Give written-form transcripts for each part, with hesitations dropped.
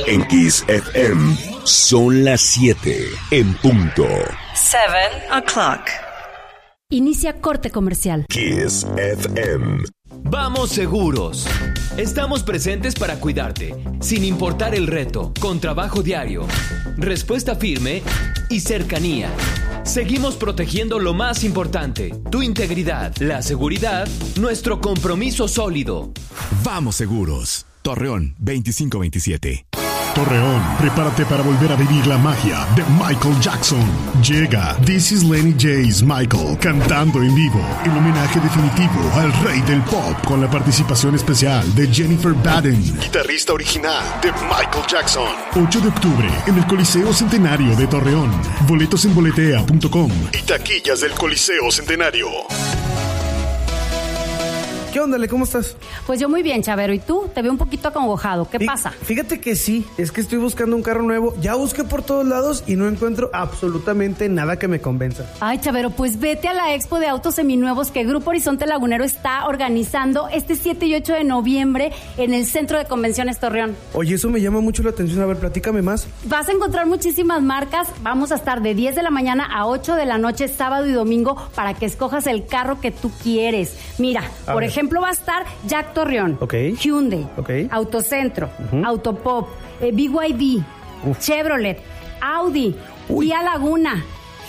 En Kiss FM son las 7 en punto. 7:00. Inicia corte comercial. Kiss FM. Vamos seguros. Estamos presentes para cuidarte, sin importar el reto, con trabajo diario, respuesta firme y cercanía. Seguimos protegiendo lo más importante, tu integridad, la seguridad, nuestro compromiso sólido. Vamos seguros. Torreón 2527. Torreón, prepárate para volver a vivir la magia de Michael Jackson. Llega This Is Lenny J's Michael, cantando en vivo, el homenaje definitivo al rey del pop, con la participación especial de Jennifer Baden, guitarrista original de Michael Jackson. 8 de octubre, en el Coliseo Centenario de Torreón. Boletos en boletea.com y taquillas del Coliseo Centenario. ¿Qué onda, Ale? ¿Cómo estás? Pues yo muy bien, Chavero. ¿Y tú? Te veo un poquito acongojado. ¿Qué pasa? Fíjate que sí, es que estoy buscando un carro nuevo. Ya busqué por todos lados y no encuentro absolutamente nada que me convenza. Ay, Chavero, pues vete a la expo de autos seminuevos que Grupo Horizonte Lagunero está organizando este 7 y 8 de noviembre en el Centro de Convenciones Torreón. Oye, eso me llama mucho la atención. A ver, platícame más. Vas a encontrar muchísimas marcas. Vamos a estar de 10 de la mañana a 8 de la noche, sábado y domingo, para que escojas el carro que tú quieres. Mira, por ejemplo, va a estar Jack Torreón, Hyundai, Autocentro, Autopop, BYD, Chevrolet, Audi, Vía Laguna,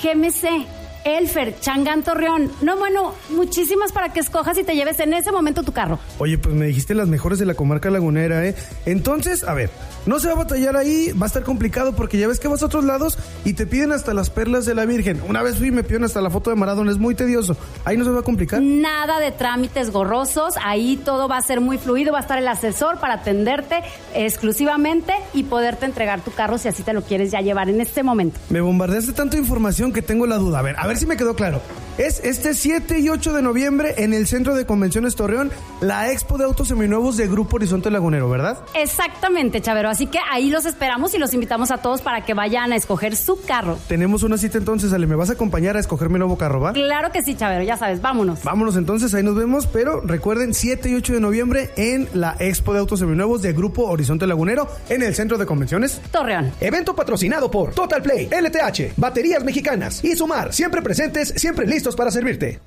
GMC, Elfer, Changán Torreón. No, bueno, muchísimas para que escojas y te lleves en ese momento tu carro. Oye, pues me dijiste las mejores de la comarca lagunera, ¿eh? Entonces, a ver, no se va a batallar ahí, va a estar complicado porque ya ves que vas a otros lados y te piden hasta las perlas de la Virgen. Una vez fui y me pidieron hasta la foto de Maradona, es muy tedioso. Ahí no se va a complicar. Nada de trámites gorrosos, ahí todo va a ser muy fluido, va a estar el asesor para atenderte exclusivamente y poderte entregar tu carro si así te lo quieres ya llevar en este momento. Me bombardeaste tanta información que tengo la duda. A ver si me quedó claro. Es este 7 y 8 de noviembre en el Centro de Convenciones Torreón, la expo de autos seminuevos de Grupo Horizonte Lagunero, ¿verdad? Exactamente, Chavero. Así que ahí los esperamos y los invitamos a todos para que vayan a escoger su carro. Tenemos una cita entonces, Ale. ¿Me vas a acompañar a escoger mi nuevo carro, va? Claro que sí, Chavero. Ya sabes, vámonos. Vámonos entonces, ahí nos vemos. Pero recuerden, 7 y 8 de noviembre en la expo de autos seminuevos de Grupo Horizonte Lagunero en el Centro de Convenciones Torreón. Evento patrocinado por Total Play, LTH, Baterías Mexicanas y Sumar. Siempre presentes, siempre listos para servirte.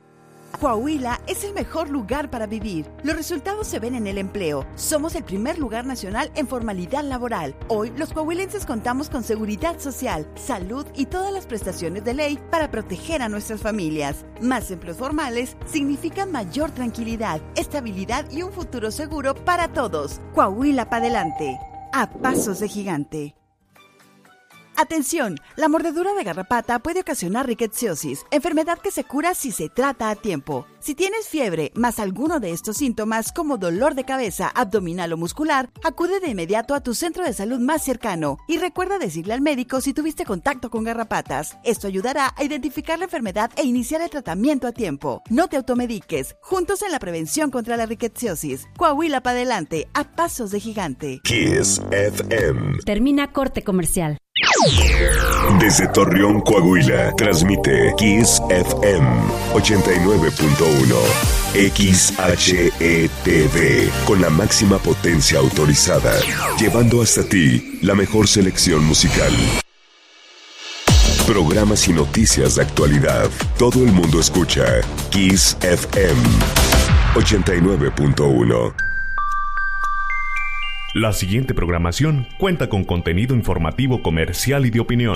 Coahuila es el mejor lugar para vivir. Los resultados se ven en el empleo. Somos el primer lugar nacional en formalidad laboral. Hoy, los coahuilenses contamos con seguridad social, salud y todas las prestaciones de ley para proteger a nuestras familias. Más empleos formales significan mayor tranquilidad, estabilidad y un futuro seguro para todos. Coahuila para adelante. A pasos de gigante. Atención, la mordedura de garrapata puede ocasionar rickettsiosis, enfermedad que se cura si se trata a tiempo. Si tienes fiebre más alguno de estos síntomas como dolor de cabeza, abdominal o muscular, acude de inmediato a tu centro de salud más cercano y recuerda decirle al médico si tuviste contacto con garrapatas. Esto ayudará a identificar la enfermedad e iniciar el tratamiento a tiempo. No te automediques, juntos en la prevención contra la rickettsiosis. Coahuila para adelante, a pasos de gigante. Kiss FM. Termina corte comercial. Desde Torreón, Coahuila, transmite Kiss FM 89.1 XHETV con la máxima potencia autorizada, llevando hasta ti la mejor selección musical. Programas y noticias de actualidad. Todo el mundo escucha Kiss FM 89.1. La siguiente programación cuenta con contenido informativo, comercial y de opinión.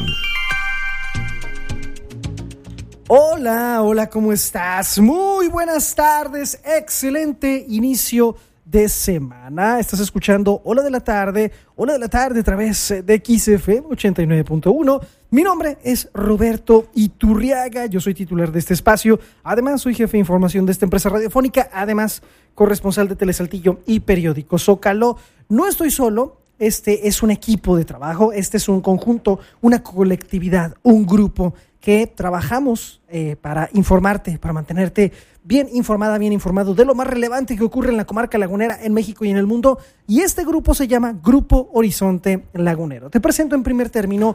Hola, ¿cómo estás? Muy buenas tardes, excelente inicio de semana. Estás escuchando Hola de la Tarde a través de XFM 89.1. Mi nombre es Roberto Iturriaga, yo soy titular de este espacio, además soy jefe de información de esta empresa radiofónica, además corresponsal de Telesaltillo y periódico Zócalo. No estoy solo, este es un equipo de trabajo, este es un conjunto, una colectividad, un grupo que trabajamos para informarte, para mantenerte bien informada, bien informado de lo más relevante que ocurre en la comarca lagunera, en México y en el mundo. Y este grupo se llama Grupo Horizonte Lagunero. Te presento en primer término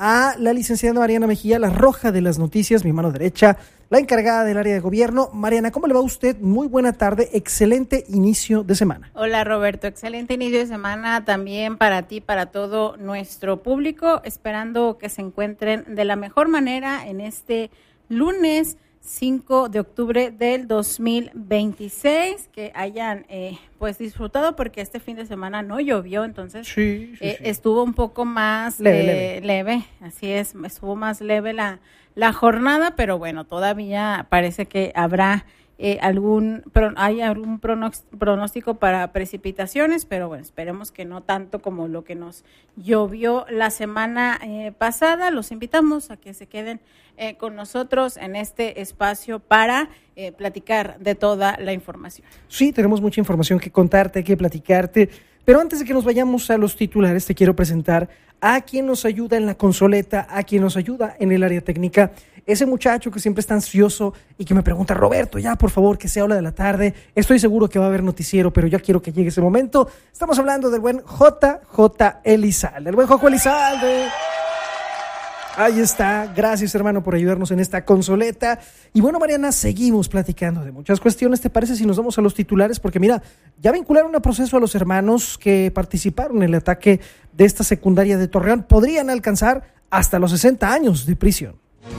a la licenciada Mariana Mejía, la roja de las noticias, mi mano derecha, la encargada del área de gobierno. Mariana, ¿cómo le va a usted? Muy buena tarde, excelente inicio de semana. Hola Roberto, excelente inicio de semana también para ti, para todo nuestro público, esperando que se encuentren de la mejor manera en este lunes 5 de octubre del 2026, que hayan pues disfrutado porque este fin de semana no llovió, entonces sí. Estuvo un poco más leve, así es, estuvo más leve la jornada, pero bueno, todavía parece que habrá hay algún pronóstico para precipitaciones, pero bueno, esperemos que no tanto como lo que nos llovió la semana pasada. Los invitamos a que se queden con nosotros en este espacio para platicar de toda la información. Sí, tenemos mucha información que contarte, que platicarte, pero antes de que nos vayamos a los titulares, te quiero presentar a quien nos ayuda en la consoleta, a quien nos ayuda en el área técnica, ese muchacho que siempre está ansioso y que me pregunta, Roberto, ya por favor, que sea hora de la tarde, estoy seguro que va a haber noticiero, pero ya quiero que llegue ese momento. Estamos hablando del buen JJ Elizalde, el buen Jojo Elizalde. Ahí está, gracias hermano por ayudarnos en esta consoleta. Y bueno, Mariana, seguimos platicando de muchas cuestiones. ¿Te parece si nos vamos a los titulares? Porque mira, ya vincularon a proceso a los hermanos que participaron en el ataque de esta secundaria de Torreón. Podrían alcanzar hasta los 60 años de prisión.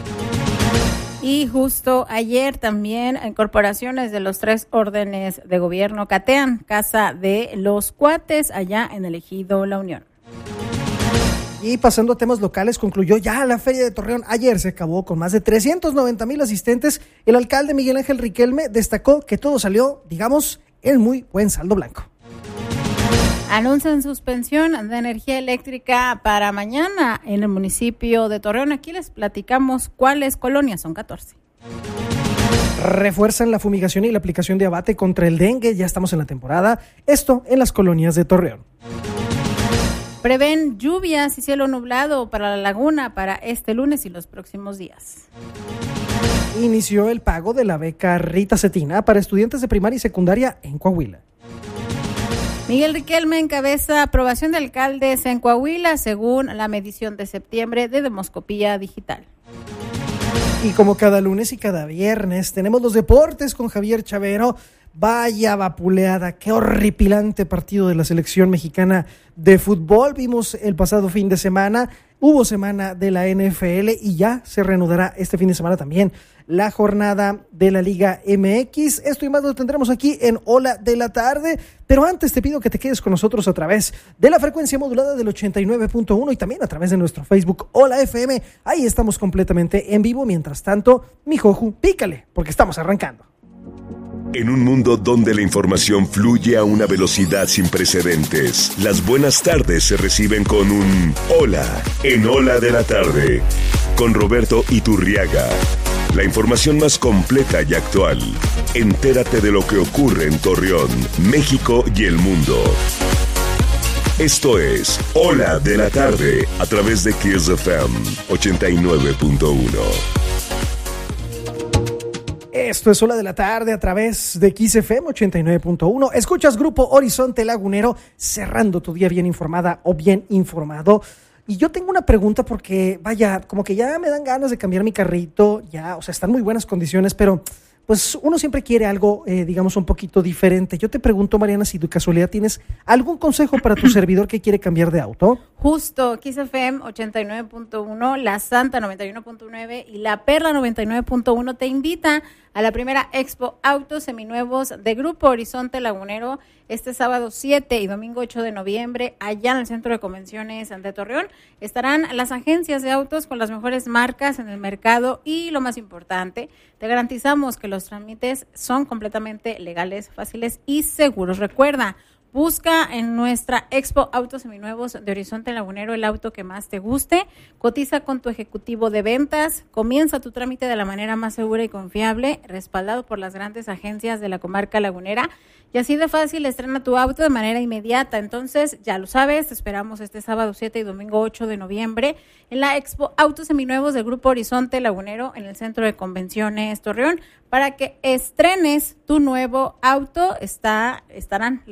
Y justo ayer también corporaciones de los 3 órdenes de gobierno catean Casa de los Cuates allá en el Ejido La Unión. Y pasando a temas locales, concluyó ya la Feria de Torreón. Ayer se acabó con más de 390,000 asistentes. El alcalde Miguel Ángel Riquelme destacó que todo salió, digamos, en muy buen saldo blanco. Anuncian suspensión de energía eléctrica para mañana en el municipio de Torreón. Aquí les platicamos cuáles colonias, son 14. Refuerzan la fumigación y la aplicación de abate contra el dengue. Ya estamos en la temporada. Esto en las colonias de Torreón. Prevén lluvias y cielo nublado para la laguna para este lunes y los próximos días. Inició el pago de la beca Rita Cetina para estudiantes de primaria y secundaria en Coahuila. Miguel Riquelme encabeza aprobación de alcaldes en Coahuila según la medición de septiembre de Demoscopía Digital. Y como cada lunes y cada viernes tenemos los deportes con Javier Chavero. Vaya vapuleada, qué horripilante partido de la selección mexicana de fútbol. Vimos el pasado fin de semana, hubo semana de la NFL y ya se reanudará este fin de semana también la jornada de la Liga MX. Esto y más lo tendremos aquí en Hola de la Tarde, pero antes te pido que te quedes con nosotros a través de la frecuencia modulada del 89.1 y también a través de nuestro Facebook Hola FM. Ahí estamos completamente en vivo. Mientras tanto, mi Joju, pícale, porque estamos arrancando. En un mundo donde la información fluye a una velocidad sin precedentes, las buenas tardes se reciben con un hola en Hola de la Tarde, con Roberto Iturriaga. La información más completa y actual. Entérate de lo que ocurre en Torreón, México y el mundo. Esto es Hola de la Tarde, a través de Kiss FM 89.1. Esto es Hola de la Tarde a través de Kiss FM 89.1. Escuchas Grupo Horizonte Lagunero, cerrando tu día bien informada o bien informado. Y yo tengo una pregunta porque, vaya, como que ya me dan ganas de cambiar mi carrito, ya, o sea, están muy buenas condiciones, pero pues uno siempre quiere algo, digamos, un poquito diferente. Yo te pregunto, Mariana, si de casualidad tienes algún consejo para tu servidor que quiere cambiar de auto. Justo, Kiss FM 89.1, La Santa 91.9 y La Perla 99.1 te invita a la primera Expo Autos Seminuevos de Grupo Horizonte Lagunero este sábado 7 y domingo 8 de noviembre allá en el Centro de Convenciones de Torreón. Estarán las agencias de autos con las mejores marcas en el mercado y lo más importante, te garantizamos que los trámites son completamente legales, fáciles y seguros. Recuerda, busca en nuestra Expo Autos Seminuevos de Horizonte Lagunero el auto que más te guste, cotiza con tu ejecutivo de ventas, comienza tu trámite de la manera más segura y confiable, respaldado por las grandes agencias de la comarca lagunera, y así de fácil estrena tu auto de manera inmediata. Entonces, ya lo sabes, te esperamos este sábado 7 y domingo 8 de noviembre en la Expo Autos Seminuevos del Grupo Horizonte Lagunero en el Centro de Convenciones Torreón para que estrenes tu nuevo auto. Estarán las mejores agencias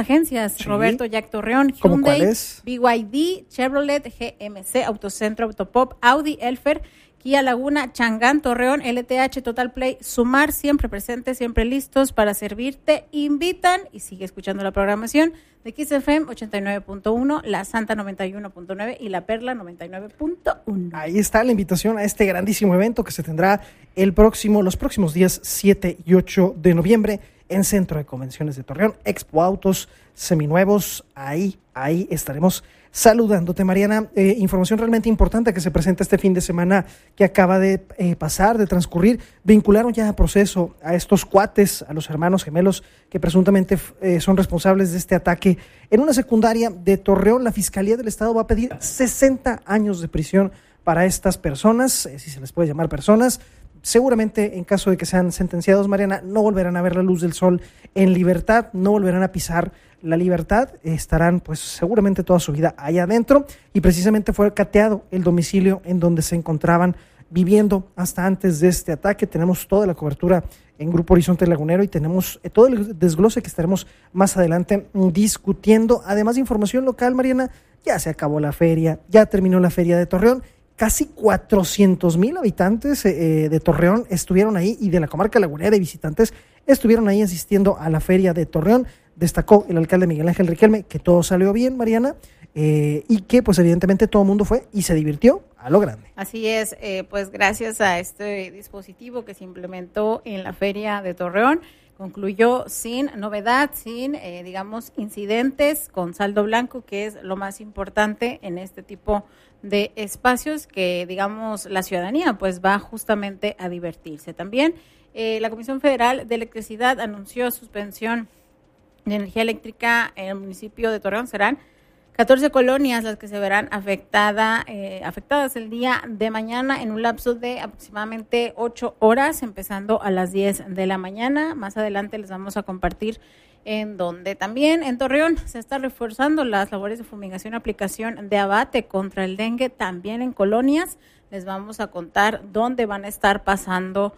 agencias, sí. Roberto Jack Torreón, Hyundai, BYD, Chevrolet, GMC, Autocentro, Autopop, Audi, Elfer, Kia Laguna, Changán, Torreón, LTH, Total Play, Sumar, siempre presentes, siempre listos para servirte. Invitan y sigue escuchando la programación de Kiss FM 89.1, La Santa 91.9 y La Perla 99.1. Ahí está la invitación a este grandísimo evento que se tendrá los próximos días 7 y 8 de noviembre en Centro de Convenciones de Torreón, Expo Autos Seminuevos. Ahí estaremos saludándote, Mariana. Información realmente importante que se presenta este fin de semana que acaba de pasar, de transcurrir. Vincularon ya a proceso a estos cuates, a los hermanos gemelos que presuntamente son responsables de este ataque en una secundaria de Torreón. La Fiscalía del Estado va a pedir 60 años de prisión para estas personas, si se les puede llamar personas. Seguramente, en caso de que sean sentenciados, Mariana, no volverán a ver la luz del sol en libertad, no volverán a pisar la libertad, estarán pues seguramente toda su vida allá adentro, y precisamente fue cateado el domicilio en donde se encontraban viviendo hasta antes de este ataque. Tenemos toda la cobertura en Grupo Horizonte Lagunero y tenemos todo el desglose que estaremos más adelante discutiendo. Además de información local, Mariana, ya se acabó la feria, ya terminó la feria de Torreón. Casi 400,000 habitantes de Torreón estuvieron ahí, y de la comarca lagunera, y visitantes estuvieron ahí asistiendo a la feria de Torreón. Destacó el alcalde Miguel Ángel Riquelme que todo salió bien, Mariana, y que pues evidentemente todo el mundo fue y se divirtió a lo grande. Así es, pues gracias a este dispositivo que se implementó en la feria de Torreón, concluyó sin novedad, sin, incidentes, con saldo blanco, que es lo más importante en este tipo de espacios que, la ciudadanía pues va justamente a divertirse. También la Comisión Federal de Electricidad anunció suspensión de energía eléctrica en el municipio de Torreón. Serán 14 colonias las que se verán afectadas el día de mañana en un lapso de aproximadamente 8 horas, empezando a las 10 de la mañana. Más adelante les vamos a compartir en donde. También en Torreón se está reforzando las labores de fumigación y aplicación de abate contra el dengue, también en colonias. Les vamos a contar dónde van a estar pasando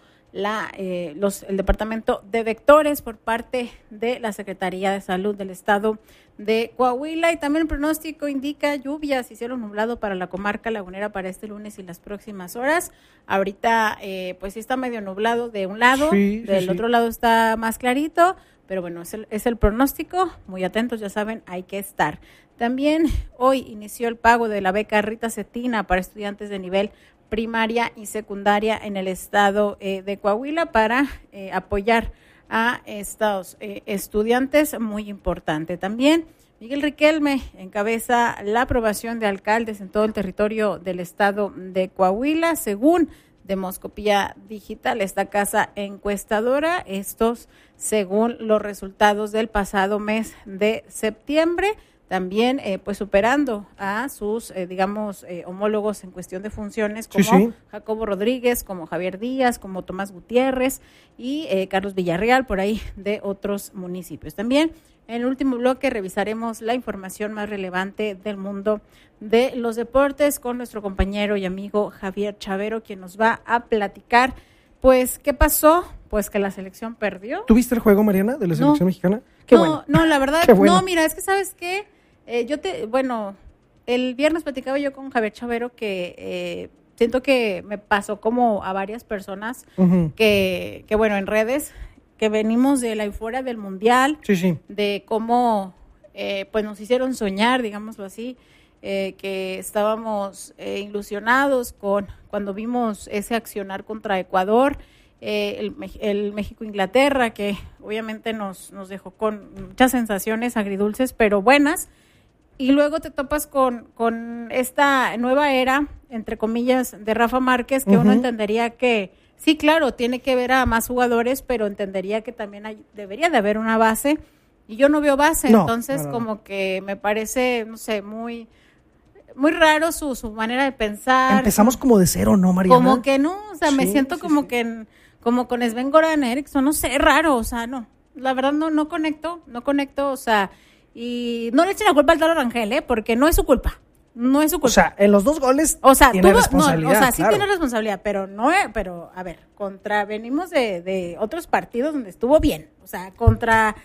el departamento de vectores por parte de la Secretaría de Salud del Estado de Coahuila. Y también el pronóstico indica lluvias y cielo nublado para la comarca lagunera para este lunes y las próximas horas. Ahorita pues sí está medio nublado de un lado, del otro lado está más clarito, pero bueno, es el pronóstico. Muy atentos, ya saben, hay que estar. También hoy inició el pago de la beca Rita Cetina para estudiantes de nivel primaria y secundaria en el estado de Coahuila para apoyar a estos estudiantes, muy importante. También Miguel Riquelme encabeza la aprobación de alcaldes en todo el territorio del estado de Coahuila, según Demoscopía Digital, esta casa encuestadora, estos según los resultados del pasado mes de septiembre. También pues superando a sus, homólogos en cuestión de funciones como Jacobo Rodríguez, como Javier Díaz, como Tomás Gutiérrez y Carlos Villarreal, por ahí de otros municipios. También en el último bloque revisaremos la información más relevante del mundo de los deportes con nuestro compañero y amigo Javier Chavero, quien nos va a platicar, pues, ¿qué pasó? Pues que la selección perdió. ¿Tuviste el juego, Mariana, de la selección mexicana? Bueno. No, la verdad, no, mira, es que ¿sabes qué? El viernes platicaba yo con Javier Chavero que siento que me pasó como a varias personas que en redes, que venimos de la euforia del mundial, de cómo pues nos hicieron soñar, digámoslo así, que estábamos ilusionados cuando vimos ese accionar contra Ecuador, el México-Inglaterra, que obviamente nos dejó con muchas sensaciones agridulces, pero buenas. Y luego te topas con esta nueva era, entre comillas, de Rafa Márquez, que uno entendería que, sí, claro, tiene que ver a más jugadores, pero entendería que también debería de haber una base, y yo no veo base, entonces como que me parece, no sé, muy, muy raro su manera de pensar. Empezamos como de cero, ¿no, Mariana? Como que no, o sea, me siento como que, como con Sven-Goran Eriksson, no sé, raro, o sea, no, la verdad no conecto, o sea. Y no le echen la culpa al Talo Rangel, porque no es su culpa. No es su culpa. O sea, en los dos goles tiene responsabilidad. Sí tiene responsabilidad, pero a ver, venimos de otros partidos donde estuvo bien. O sea, contra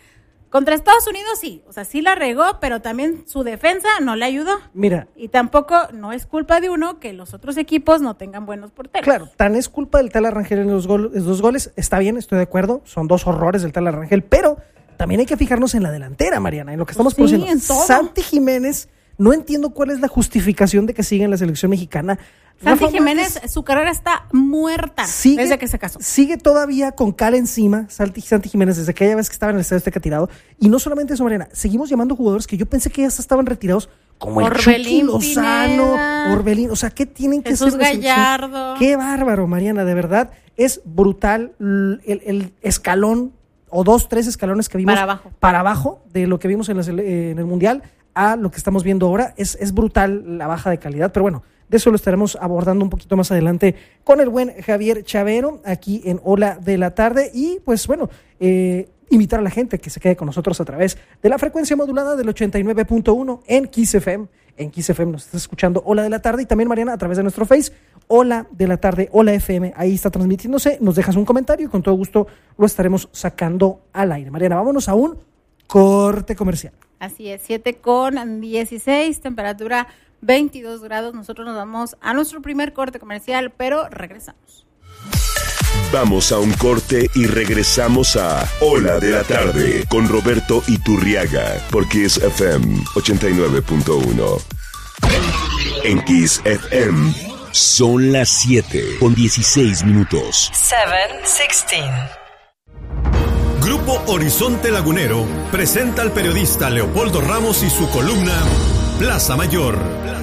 Contra Estados Unidos sí, o sea, sí la regó, pero también su defensa no le ayudó. Mira. Y tampoco no es culpa de uno que los otros equipos no tengan buenos porteros. Claro, tan es culpa del Tala Rangel en los dos goles, está bien, estoy de acuerdo, son 2 horrores del Tala Rangel, pero también hay que fijarnos en la delantera, Mariana, en lo que estamos produciendo. Santi Jiménez, no entiendo cuál es la justificación de que siga en la selección mexicana. Santi Jiménez, su carrera está muerta desde que se casó. Sigue todavía con cara encima, Santi Jiménez, desde aquella vez que estaba en el Estadio Azteca tirado. Y no solamente eso, Mariana, seguimos llamando jugadores que yo pensé que ya estaban retirados, como Orbelín, el Chucky Lozano, Orbelín. O sea, ¿qué tienen que Jesús ser? Gallardo. Qué bárbaro, Mariana, de verdad. Es brutal el escalón, o 2, 3 escalones que vimos para abajo de lo que vimos en el Mundial a lo que estamos viendo ahora. Es brutal la baja de calidad, pero bueno, de eso lo estaremos abordando un poquito más adelante con el buen Javier Chavero aquí en Hola de la Tarde. Y pues bueno, invitar a la gente que se quede con nosotros a través de la frecuencia modulada del 89.1 en Kiss FM. En Kiss FM nos estás escuchando Hola de la Tarde, y también, Mariana, a través de nuestro Face, Hola de la Tarde, Hola FM, ahí está transmitiéndose. Nos dejas un comentario y con todo gusto lo estaremos sacando al aire. Mariana, vámonos a un corte comercial. Así es, 7:16, temperatura 22 grados. Nosotros nos vamos a nuestro primer corte comercial, pero regresamos. Vamos a un corte y regresamos a Hola de la Tarde con Roberto Iturriaga por Kiss FM 89.1. En Kiss FM son las 7:16. 7:16. Grupo Horizonte Lagunero presenta al periodista Leopoldo Ramos y su columna Plaza Mayor.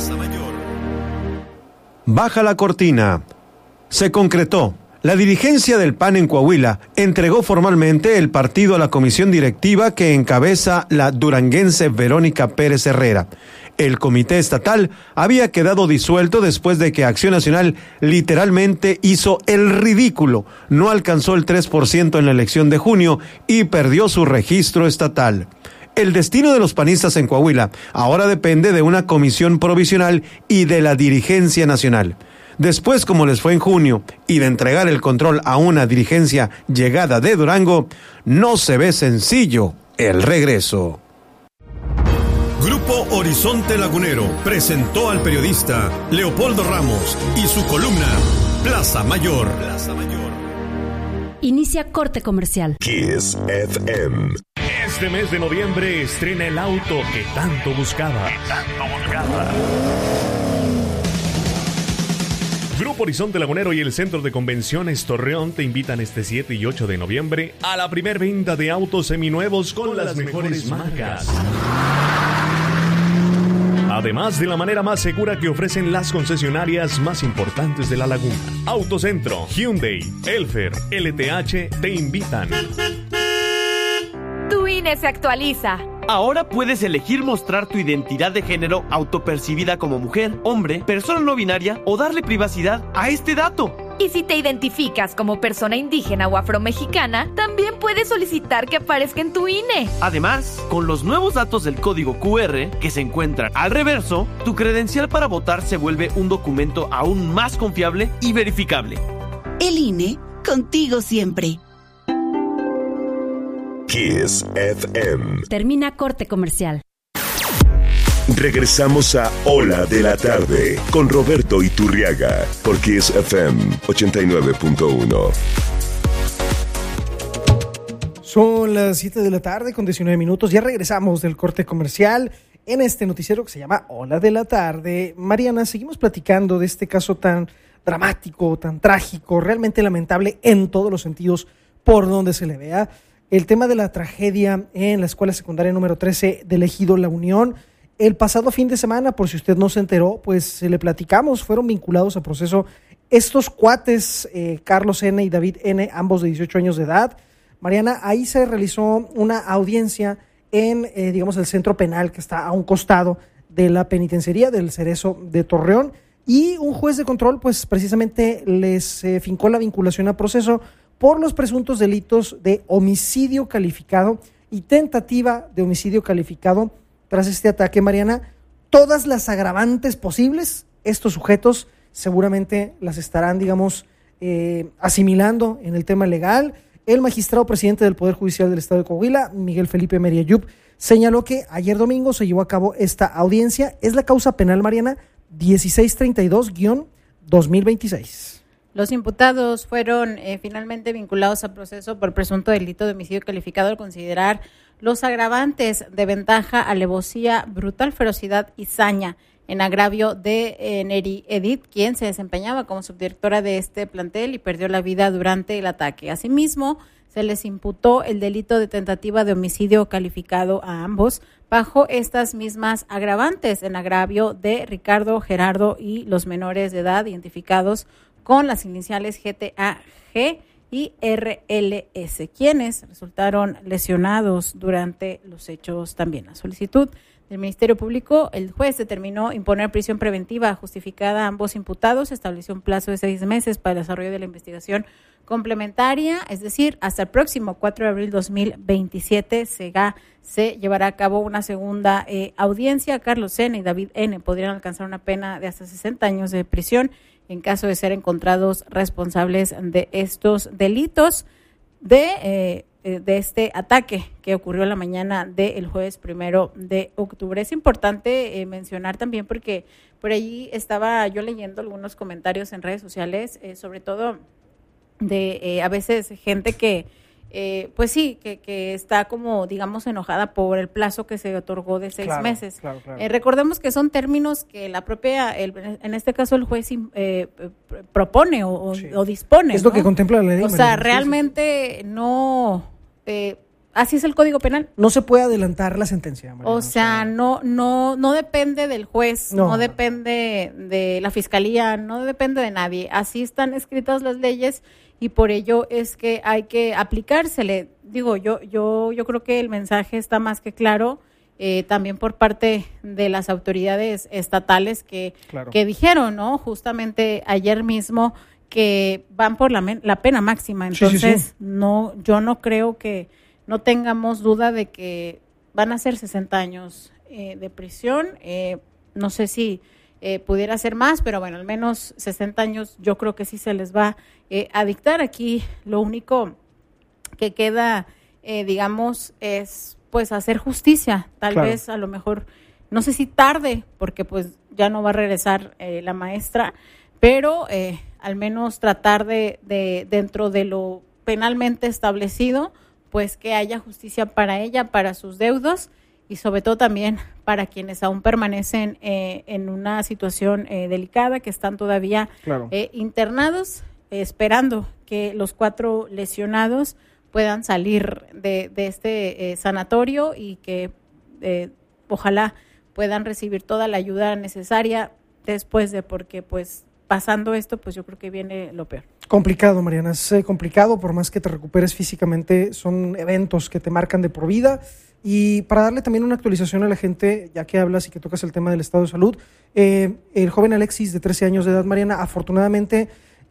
Baja la cortina. Se concretó. La dirigencia del PAN en Coahuila entregó formalmente el partido a la comisión directiva que encabeza la duranguense Verónica Pérez Herrera. El comité estatal había quedado disuelto después de que Acción Nacional literalmente hizo el ridículo, no alcanzó el 3% en la elección de junio y perdió su registro estatal. El destino de los panistas en Coahuila ahora depende de una comisión provisional y de la dirigencia nacional. Después, como les fue en junio, y de entregar el control a una dirigencia llegada de Durango, no se ve sencillo el regreso. Grupo Horizonte Lagunero presentó al periodista Leopoldo Ramos y su columna Plaza Mayor. Inicia corte comercial. Kiss FM. Este mes de noviembre estrena el auto que tanto buscaba. Grupo Horizonte Lagunero y el Centro de Convenciones Torreón te invitan este 7 y 8 de noviembre a la primer venta de autos seminuevos con las mejores marcas. Además de la manera más segura que ofrecen las concesionarias más importantes de la laguna. Autocentro, Hyundai, Elfer, LTH te invitan. Tu INE se actualiza. Ahora puedes elegir mostrar tu identidad de género autopercibida como mujer, hombre, persona no binaria o darle privacidad a este dato. Y si te identificas como persona indígena o afromexicana, también puedes solicitar que aparezca en tu INE. Además, con los nuevos datos del código QR que se encuentran al reverso, tu credencial para votar se vuelve un documento aún más confiable y verificable. El INE, contigo siempre. Kiss FM. Termina corte comercial. Regresamos a Hola de la Tarde con Roberto Iturriaga por Kiss FM 89.1. Son las 7 de la tarde con 19 minutos. Ya regresamos del corte comercial en este noticiero que se llama Hola de la Tarde. Mariana, seguimos platicando de este caso tan dramático, tan trágico, realmente lamentable en todos los sentidos por donde se le vea. El tema de la tragedia en la escuela secundaria número 13 del Ejido La Unión. El pasado fin de semana, por si usted no se enteró, pues le platicamos, fueron vinculados a proceso estos cuates, Carlos N. y David N., ambos de 18 años de edad. Mariana, ahí se realizó una audiencia en, el centro penal que está a un costado de la penitenciaría del Cerezo de Torreón, y un juez de control, pues precisamente les fincó la vinculación a proceso por los presuntos delitos de homicidio calificado y tentativa de homicidio calificado. Tras este ataque, Mariana, todas las agravantes posibles, estos sujetos seguramente las estarán, asimilando en el tema legal. el magistrado presidente del Poder Judicial del Estado de Coahuila, Miguel Felipe Meriayub, señaló que ayer domingo se llevó a cabo esta audiencia. Es la causa penal, Mariana, 1632-2026. Los imputados fueron finalmente vinculados a proceso por presunto delito de homicidio calificado al considerar los agravantes de ventaja, alevosía, brutal ferocidad y saña en agravio de Neri Edith, quien se desempeñaba como subdirectora de este plantel y perdió la vida durante el ataque. Asimismo, se les imputó el delito de tentativa de homicidio calificado a ambos bajo estas mismas agravantes en agravio de Ricardo, Gerardo y los menores de edad identificados con las iniciales GTAG y RLS, quienes resultaron lesionados durante los hechos también. A solicitud del Ministerio Público, el juez determinó imponer prisión preventiva justificada a ambos imputados, estableció un plazo de 6 meses para el desarrollo de la investigación complementaria, es decir, hasta el próximo 4 de abril 2027 se llevará a cabo una segunda audiencia. Carlos N. y David N. podrían alcanzar una pena de hasta 60 años de prisión en caso de ser encontrados responsables de estos delitos de este ataque que ocurrió la mañana del jueves 1 de octubre. Es importante mencionar también porque por allí estaba yo leyendo algunos comentarios en redes sociales, sobre todo de a veces gente que pues sí, que está como, digamos, enojada por el plazo que se otorgó de 6 meses. Claro. Recordemos que son términos que la propia, en este caso el juez propone o dispone. Es lo que contempla la ley. O sea, realmente no, así es el Código Penal. No se puede adelantar la sentencia, Mariana. O sea, no depende del juez, no depende de la fiscalía, no depende de nadie. Así están escritas las leyes. Y por ello es que hay que aplicársele. Digo, yo creo que el mensaje está más que claro, también por parte de las autoridades estatales que dijeron, ¿no? Justamente ayer mismo que van por la pena máxima. Entonces, no, yo no creo que no tengamos duda de que van a ser 60 años de prisión. No sé si pudiera ser más, pero bueno, al menos 60 años yo creo que sí se les va a dictar. Aquí lo único que queda, digamos, es pues hacer justicia, tal vez a lo mejor, no sé si tarde, porque pues ya no va a regresar la maestra, pero al menos tratar de dentro de lo penalmente establecido, pues que haya justicia para ella, para sus deudos, y sobre todo también para quienes aún permanecen en una situación delicada, que están todavía internados, esperando que los 4 lesionados puedan salir de este sanatorio y que ojalá puedan recibir toda la ayuda necesaria después de, porque pues pasando esto, pues yo creo que viene lo peor. Complicado, Mariana, es complicado, por más que te recuperes físicamente, son eventos que te marcan de por vida. Y para darle también una actualización a la gente, ya que hablas y que tocas el tema del estado de salud, el joven Alexis, de 13 años de edad, Mariana, afortunadamente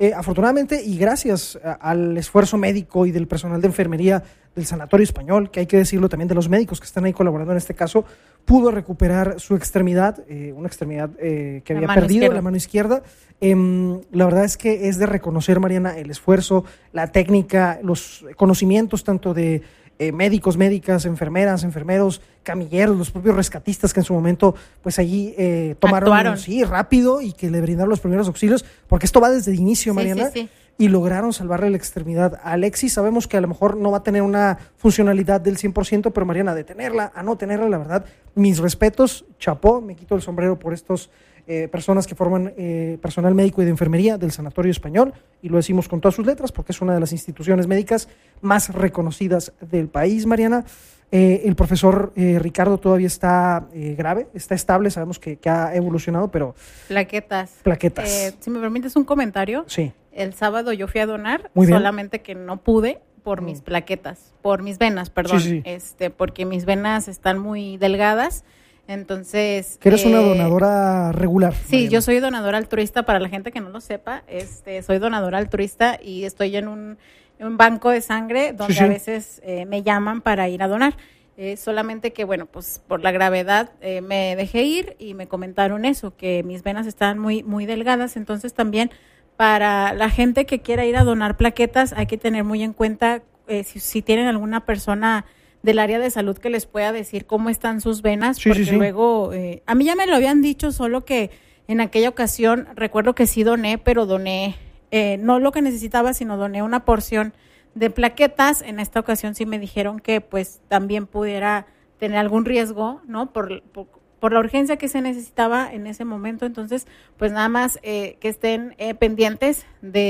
y gracias al esfuerzo médico y del personal de enfermería del Sanatorio Español, que hay que decirlo también de los médicos que están ahí colaborando en este caso, pudo recuperar su extremidad, una extremidad que había perdido, la mano izquierda. La verdad es que es de reconocer, Mariana, el esfuerzo, la técnica, los conocimientos tanto de médicos, médicas, enfermeras, enfermeros, camilleros, los propios rescatistas que en su momento pues allí tomaron rápido y que le brindaron los primeros auxilios, porque esto va desde el inicio, Mariana, y lograron salvarle la extremidad a Alexis. Sabemos que a lo mejor no va a tener una funcionalidad del 100%, pero Mariana, de tenerla a no tenerla, la verdad, mis respetos, chapó, me quito el sombrero por estos personas que forman personal médico y de enfermería del Sanatorio Español, y lo decimos con todas sus letras porque es una de las instituciones médicas más reconocidas del país, Mariana. El profesor Ricardo todavía está grave, está estable, sabemos que ha evolucionado, pero... Plaquetas. Si me permites un comentario. Sí. El sábado yo fui a donar, Muy solamente que no pude por mis plaquetas, por mis venas, perdón, porque mis venas están muy delgadas. Entonces... Que eres una donadora regular. Sí, Mariana. Yo soy donadora altruista, para la gente que no lo sepa, soy donadora altruista y estoy en un banco de sangre donde a veces me llaman para ir a donar. Solamente que, bueno, pues por la gravedad me dejé ir y me comentaron eso, que mis venas están muy, muy delgadas. Entonces también para la gente que quiera ir a donar plaquetas hay que tener muy en cuenta si tienen alguna persona del área de salud que les pueda decir cómo están sus venas, porque luego, a mí ya me lo habían dicho, solo que en aquella ocasión recuerdo que sí doné, pero doné no lo que necesitaba, sino doné una porción de plaquetas. En esta ocasión sí me dijeron que pues también pudiera tener algún riesgo, ¿no? Por la urgencia que se necesitaba en ese momento. Entonces, pues nada más que estén pendientes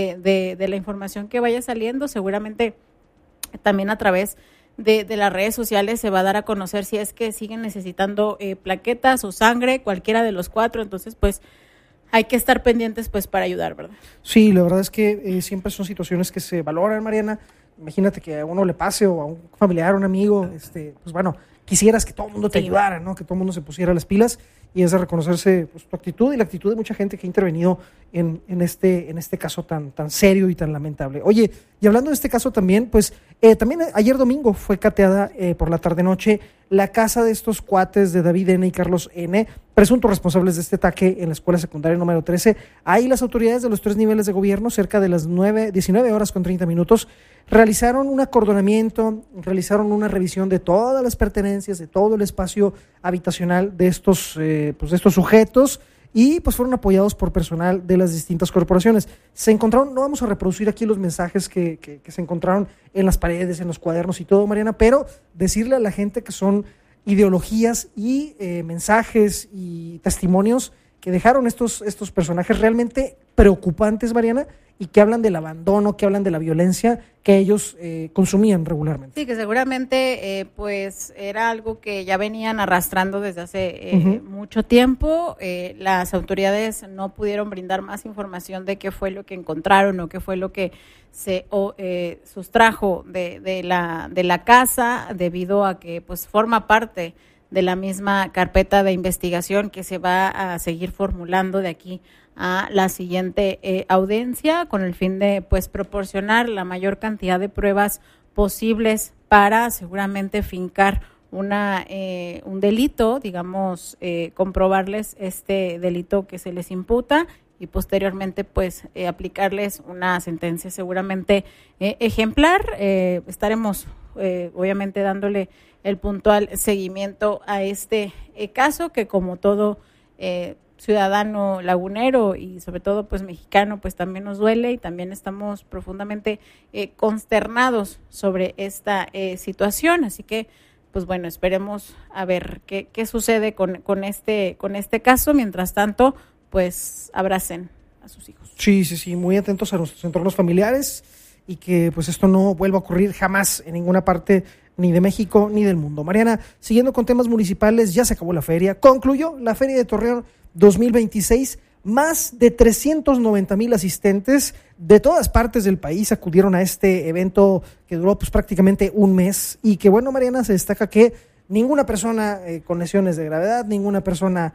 de la información que vaya saliendo. Seguramente también a través de las redes sociales se va a dar a conocer si es que siguen necesitando plaquetas o sangre, cualquiera de los 4. Entonces, pues hay que estar pendientes pues para ayudar, ¿verdad? Sí, la verdad es que siempre son situaciones que se valoran, Mariana. Imagínate que a uno le pase o a un familiar, un amigo, pues bueno, quisieras que todo el mundo te ayudara, ¿no? Que todo el mundo se pusiera las pilas, y es de reconocerse pues, tu actitud y la actitud de mucha gente que ha intervenido en este caso tan serio y tan lamentable. Oye, y hablando de este caso también, pues también ayer domingo fue cateada por la tarde-noche la casa de estos cuates de David N. y Carlos N., presuntos responsables de este ataque en la escuela secundaria número 13. Ahí las autoridades de los 3 niveles de gobierno, cerca de las 19 horas con 30 minutos, realizaron un acordonamiento, realizaron una revisión de todas las pertenencias, de todo el espacio habitacional de estos sujetos, y pues fueron apoyados por personal de las distintas corporaciones. Se encontraron, no vamos a reproducir aquí los mensajes que se encontraron en las paredes, en los cuadernos y todo, Mariana, pero decirle a la gente que son ideologías y mensajes y testimonios que dejaron estos personajes realmente preocupantes, Mariana, y que hablan del abandono, que hablan de la violencia que ellos consumían regularmente. Sí, que seguramente pues era algo que ya venían arrastrando desde hace mucho tiempo. Las autoridades no pudieron brindar más información de qué fue lo que encontraron o qué fue lo que se sustrajo de la casa, debido a que pues forma parte de la misma carpeta de investigación que se va a seguir formulando de aquí a la siguiente audiencia, con el fin de pues proporcionar la mayor cantidad de pruebas posibles para seguramente fincar un delito, digamos, comprobarles este delito que se les imputa, y posteriormente pues aplicarles una sentencia seguramente ejemplar. Estaremos obviamente dándole el puntual seguimiento a este caso, que como todo ciudadano lagunero y sobre todo pues mexicano, pues también nos duele, y también estamos profundamente consternados sobre esta situación. Así que pues bueno, esperemos a ver qué sucede con este caso. Mientras tanto, pues abracen a sus hijos. Sí, muy atentos a nuestros entornos familiares, y que pues esto no vuelva a ocurrir jamás en ninguna parte, ni de México ni del mundo. Mariana, siguiendo con temas municipales, ya se acabó la feria, concluyó la Feria de Torreón 2026, más de 390,000 asistentes de todas partes del país acudieron a este evento que duró pues prácticamente un mes, y que bueno, Mariana, se destaca que ninguna persona con lesiones de gravedad, ninguna persona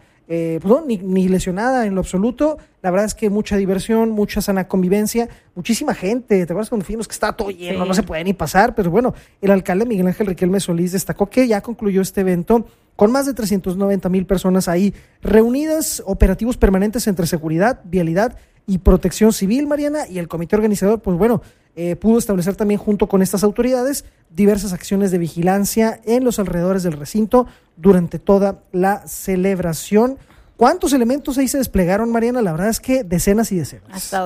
ni lesionada en lo absoluto. La verdad es que mucha diversión, mucha sana convivencia, muchísima gente. ¿Te acuerdas cuando fuimos que estaba todo lleno? Sí. No se puede ni pasar, pero bueno, el alcalde Miguel Ángel Riquelme Solís destacó que ya concluyó este evento con más de 390,000 personas ahí reunidas, operativos permanentes entre seguridad, vialidad y protección civil, Mariana, y el comité organizador, pues bueno, pudo establecer también junto con estas autoridades diversas acciones de vigilancia en los alrededores del recinto durante toda la celebración. ¿Cuántos elementos ahí se desplegaron, Mariana? La verdad es que decenas y decenas. Hasta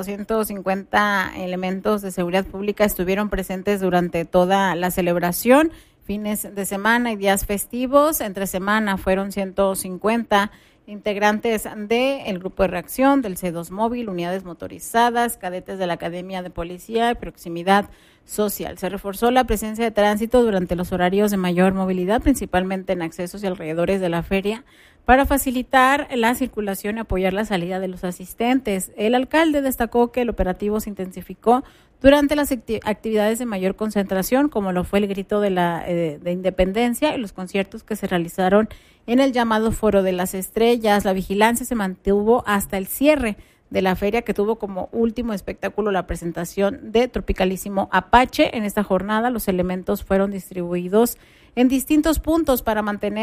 250 elementos de seguridad pública estuvieron presentes durante toda la celebración. Fines de semana y días festivos, entre semana fueron 150 integrantes del Grupo de Reacción, del C2 Móvil, unidades motorizadas, cadetes de la Academia de Policía y Proximidad Social. Se reforzó la presencia de tránsito durante los horarios de mayor movilidad, principalmente en accesos y alrededores de la feria, para facilitar la circulación y apoyar la salida de los asistentes. El alcalde destacó que el operativo se intensificó durante las actividades de mayor concentración, como lo fue el grito de independencia y los conciertos que se realizaron en el llamado Foro de las Estrellas. La vigilancia se mantuvo hasta el cierre de la feria, que tuvo como último espectáculo la presentación de Tropicalísimo Apache. En esta jornada los elementos fueron distribuidos en distintos puntos para mantener